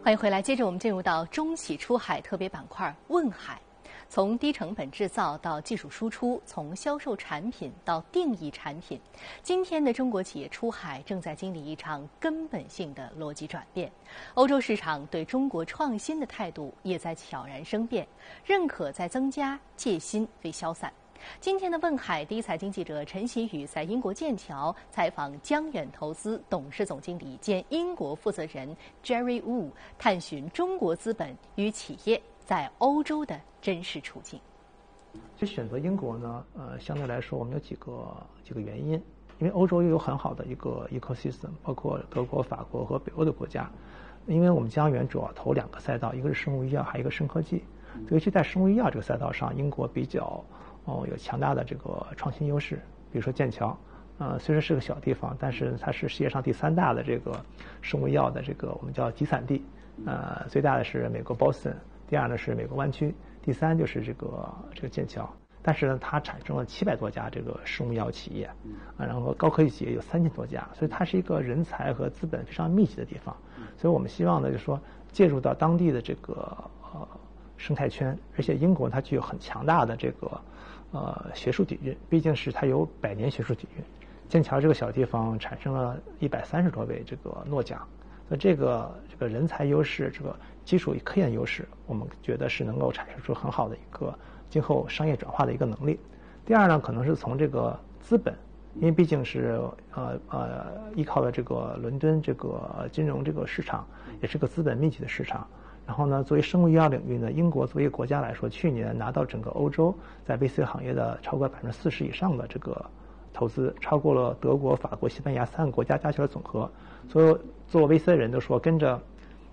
欢迎回来，接着我们进入到中企出海特别板块“问海”。从低成本制造到技术输出，从销售产品到定义产品，今天的中国企业出海正在经历一场根本性的逻辑转变。欧洲市场对中国创新的态度也在悄然生变，认可在增加，戒心未消散。今天的问海，第一财经记者陈喜宇在英国剑桥采访江远投资董事总经理兼英国负责人 Jerry Wu， 探寻中国资本与企业在欧洲的真实处境。 其实选择英国呢，相对来说我们有几个原因，因为欧洲又有很好的一个 ecosystem， 包括德国、法国和北欧的国家。因为我们江源主要投两个赛道，一个是生物医药，还有一个生科技。尤其在生物医药这个赛道上，英国比较有强大的这个创新优势。比如说剑桥，虽然是个小地方，但是它是世界上第3大的这个生物医药的这个我们叫集散地。最大的是美国 Boston， 第二呢是美国湾区，第3就是这个剑桥。但是呢，它产生了700多家这个生物医药企业，然后高科技企业有3000多家，所以它是一个人才和资本非常密集的地方。所以我们希望呢，就是说介入到当地的这个生态圈，而且英国它具有很强大的这个学术底蕴，毕竟是它有100年学术底蕴。剑桥这个小地方产生了130多位这个诺奖，所以这个人才优势，这个基础科研优势，我们觉得是能够产生出很好的一个今后商业转化的一个能力。第二呢，可能是从这个资本，因为毕竟是依靠了这个伦敦这个金融这个市场，也是个资本密集的市场。然后呢，作为生物医药领域呢，英国作为一个国家来说，去年拿到整个欧洲在 VC 行业的超过40%以上的这个投资，超过了德国、法国、西班牙3个国家加起来总和。所以做 VC 的人都说跟着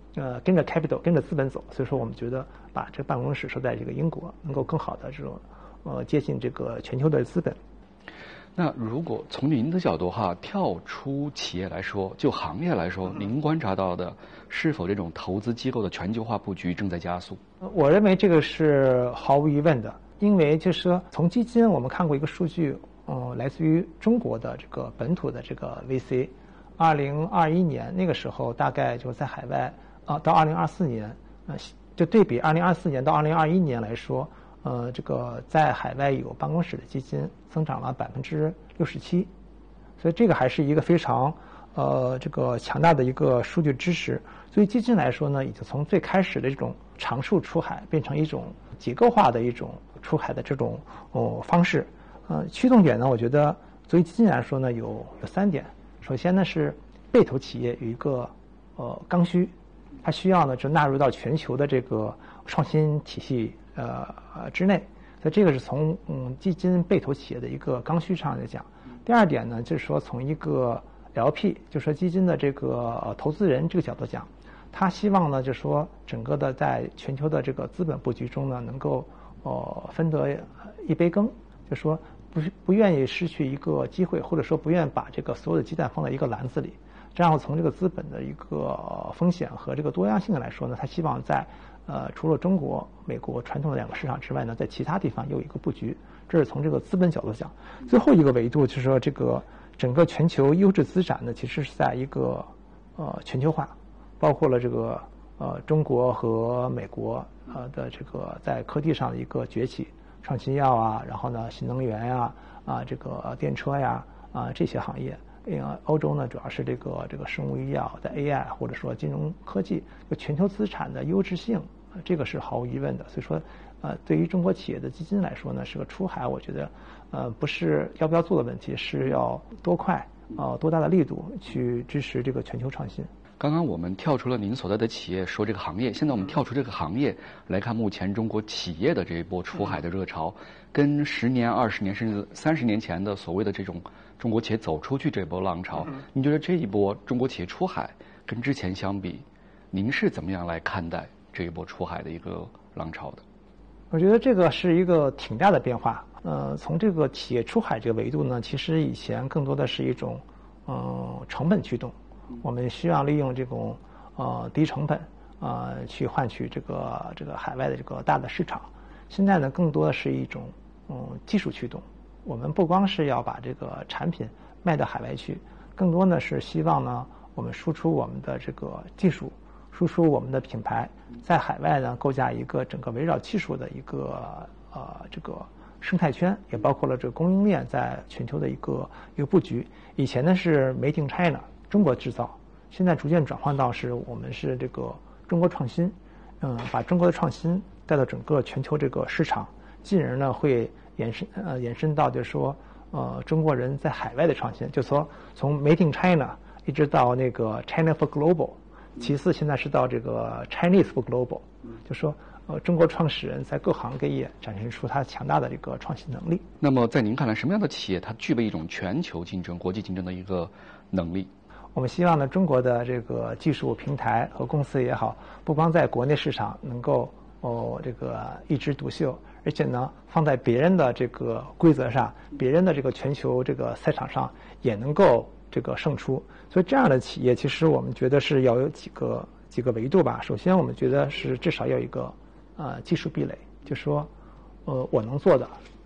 capital 跟着资本走，所以说我们觉得把这个办公室设在这个英国，能够更好的这种接近这个全球的资本。 那如果从您的角度跳出企业来说，就行业来说，您观察到的是否这种投资机构的全球化布局正在加速？ 我认为这个是毫无疑问的，因为就是说从基金我们看过一个数据，来自于中国的这个本土的这个 VC，2021年那个时候大概就在海外到2024年，就对比2024年到2021年来说。这个在海外有办公室的基金增长了67%，所以这个还是一个非常这个强大的一个数据支持。所以基金来说呢，已经从最开始的这种常数出海变成一种结构化的一种出海的这种方式。驱动点呢，我觉得作为基金来说呢，有3点。首先呢是被投企业有一个刚需，它需要呢就纳入到全球的这个创新体系之内，所以这个是从基金被投企业的一个刚需上来讲。第二点呢，就是说从一个 LP， 就是说基金的这个投资人这个角度讲，他希望呢，就是说整个的在全球的这个资本布局中呢，能够分得一杯羹，就是说不愿意失去一个机会，或者说不愿意把这个所有的鸡蛋放在一个篮子里。这样从这个资本的一个风险和这个多样性来说呢，他希望在除了中国、美国传统的2个市场之外呢，在其他地方有一个布局。这是从这个资本角度讲。最后一个维度就是说，这个整个全球优质资产呢，其实是在一个全球化，包括了这个中国和美国的这个在科技上的一个崛起，创新药啊，然后呢新能源呀这个电车呀这些行业。欧洲呢，主要是这个生物医药的 AI 或者说金融科技，全球资产的优质性，这个是毫无疑问的。所以说，对于中国企业的基金来说呢，是个出海，我觉得不是要不要做的问题，是要多快多大的力度去支持这个全球创新。 刚刚我们跳出了您所在的企业说这个行业，现在我们跳出这个行业来看目前中国企业的这一波出海的热潮，跟10年、20年甚至30年前的所谓的这种中国企业走出去这波浪潮，您觉得这一波中国企业出海跟之前相比，您是怎么样来看待这一波出海的一个浪潮的？ 我觉得这个是一个挺大的变化。从这个企业出海这个维度呢，其实以前更多的是一种成本驱动。我们需要利用这种低成本去换取这个海外的这个大的市场。现在呢，更多的是一种技术驱动。我们不光是要把这个产品卖到海外去，更多呢是希望呢我们输出我们的这个技术，输输出我们的品牌，在海外呢构架一个整个围绕技术的一个这个生态圈，也包括了这个供应链在全球的一个布局。以前呢是 Made in China 中国制造，现在逐渐转换到是我们是这个中国创新，把中国的创新带到整个全球这个市场，进而呢会延伸到就是说中国人在海外的创新，就说从 Made in China 一直到那个 China for Global， 其次现在是到这个 Chinese for Global， 就说中国创始人在各行各业展现出他强大的这个创新能力。 那么在您看来，什么样的企业它具备一种全球竞争、国际竞争的一个能力？ 我们希望呢，中国的这个技术平台和公司也好，不光在国内市场能够这个一枝独秀，而且呢，放在别人的这个规则上，别人的这个全球这个赛场上也能够这个胜出。所以这样的企业，其实我们觉得是要有几个维度吧。首先，我们觉得是至少要有一个技术壁垒，就是说我能做的